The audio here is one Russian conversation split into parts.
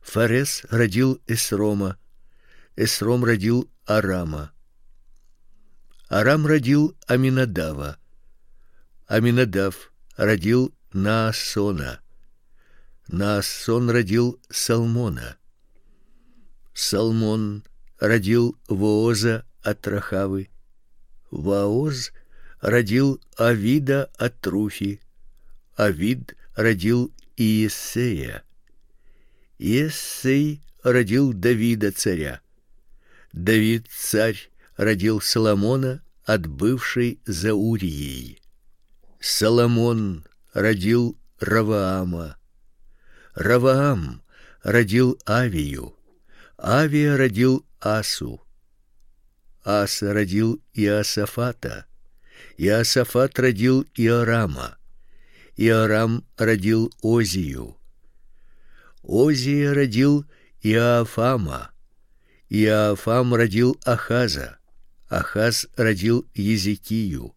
Фарес родил Эсрома, Эсром родил Арама, Арам родил Аминадава, Аминадав родил Наасона, Наасон родил Салмона, Салмон родил Вооза от Рахавы, Вооз родил Авида от Руфи, Авид родил Иессея, Иессей родил Давида царя, Давид царь родил Соломона от бывшей Заурией, Соломон родил Раваама, Раваам родил Авию, Авия родил Асу, Аса родил Иосафата, Иосафат родил Иорама, Иорам родил Озию, Озия родил Иоафама, Иоафам родил Ахаза, Ахаз родил Езекию,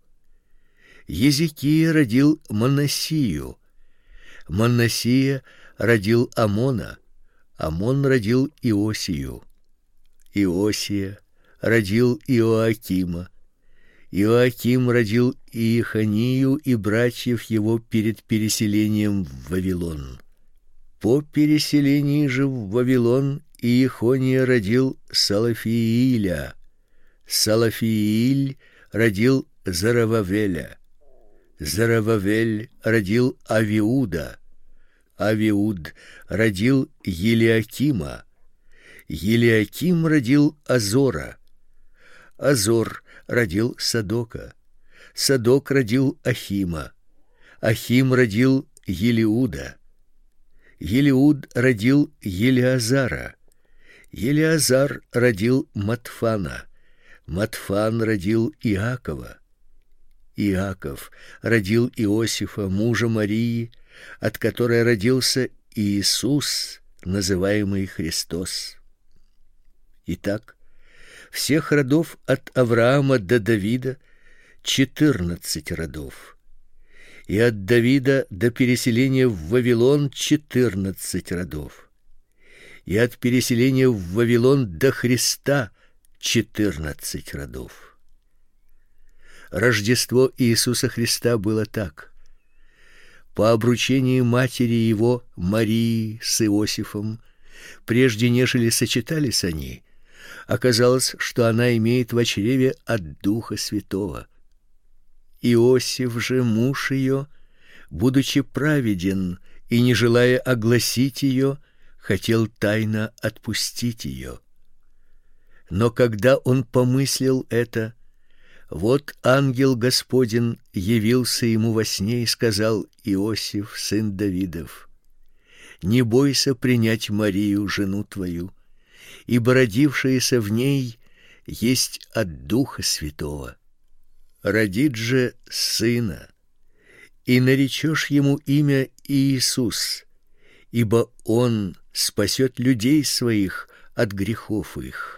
Езекия родил Манассию, Манассия родил Амона, Амон родил Иосию, Иосия родил Иоакима, Иоаким родил Иеханию и братьев его перед переселением в Вавилон. По переселении же в Вавилон Иехония родил Салафииля, Салафииль родил Зарававеля, Зарававель родил Авиуда, Авиуд родил Елиакима, Елиаким родил Азора, Азор родил Садока, Садок родил Ахима, Ахим родил Елиуда, Елиуд родил Елиазара, Елиазар родил Матфана, Матфан родил Иакова, Иаков родил Иосифа, мужа Марии, от которой родился Иисус, называемый Христос. Итак, всех родов от Авраама до Давида 14 родов, и от Давида до переселения в Вавилон 14 родов, и от переселения в Вавилон до Христа 14 родов. Рождество Иисуса Христа было так: по обручении матери его Марии с Иосифом, прежде нежели сочетались они, оказалось, что она имеет в чреве от Духа Святого. Иосиф же, муж ее, будучи праведен и не желая огласить ее, хотел тайно отпустить ее. Но когда он помыслил это, вот ангел Господень явился ему во сне и сказал: Иосиф, сын Давидов, не бойся принять Марию, жену твою, ибо родившееся в ней есть от Духа Святого. Родит же сына, и наречешь ему имя Иисус, ибо он спасет людей своих от грехов их.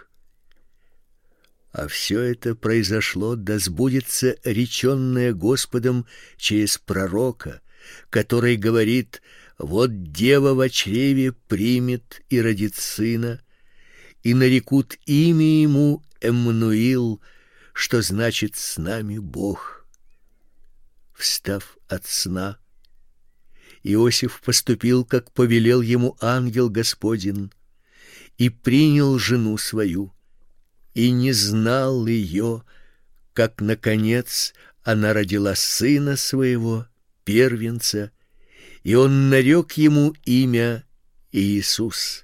А все это произошло, да сбудется реченное Господом через пророка, который говорит: вот дева во чреве примет и родит сына, и нарекут имя ему Эммануил, что значит с нами Бог. Встав от сна, Иосиф поступил, как повелел ему ангел Господень, и принял жену свою, и не знал ее, как наконец она родила сына своего, первенца, и он нарек ему имя Иисус.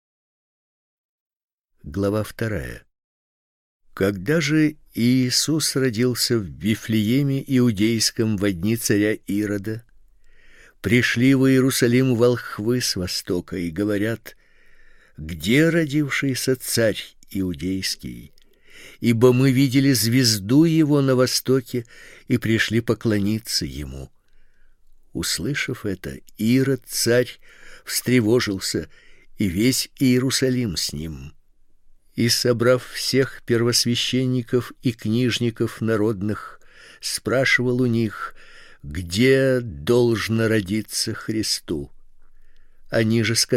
Глава 2. Когда же Иисус родился в Вифлееме Иудейском во дни царя Ирода, пришли в Иерусалим волхвы с востока и говорят: где родившийся царь Иудейский? Ибо мы видели звезду его на востоке и пришли поклониться ему. Услышав это, Ирод царь встревожился, и весь Иерусалим с ним. И, собрав всех первосвященников и книжников народных, спрашивал у них, где должно родиться Христу. Они же сказали: